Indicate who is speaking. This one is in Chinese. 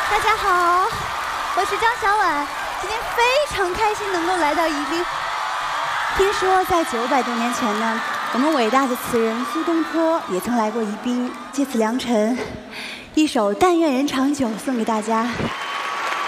Speaker 1: 大家好，我是张小婉，今天非常开心能够来到宜宾。听说在900多年前呢，我们伟大的词人苏东坡也曾来过宜宾，借此良辰，一首《但愿人长久》送给大家。